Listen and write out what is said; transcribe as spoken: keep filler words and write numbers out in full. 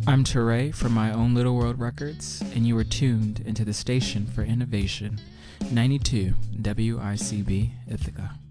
I'm Teray from My Own Little World Records, and you are tuned into the station for innovation, ninety-two W I C B Ithaca.